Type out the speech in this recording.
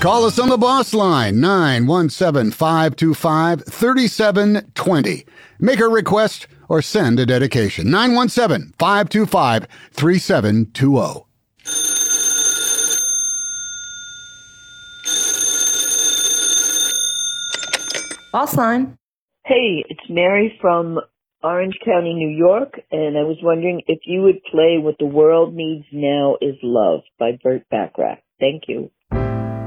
Call us on the boss line, 917-525-3720. Make a request or send a dedication, 917-525-3720. Boss line. Hey, it's Mary from Orange County, New York, and I was wondering if you would play What the World Needs Now is Love by Burt Bacharach. Thank you.